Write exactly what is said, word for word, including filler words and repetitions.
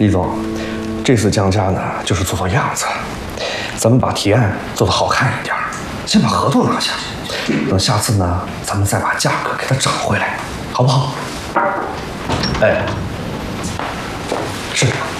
李总，这次降价呢，就是做做样子，咱们把提案做得好看一点，先把合同拿下，等下次呢，咱们再把价格给它涨回来，好不好？哎，是。